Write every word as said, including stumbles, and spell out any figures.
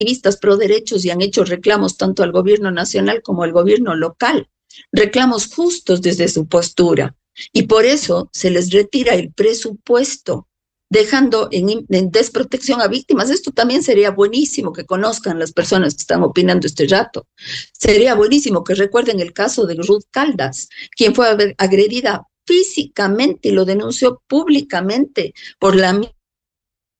activistas pro derechos y han hecho reclamos tanto al gobierno nacional como al gobierno local, reclamos justos desde su postura, y por eso se les retira el presupuesto, dejando en, en desprotección a víctimas. Esto también sería buenísimo que conozcan las personas que están opinando este rato. Sería buenísimo que recuerden el caso de Ruth Caldas, quien fue agredida físicamente y lo denunció públicamente por la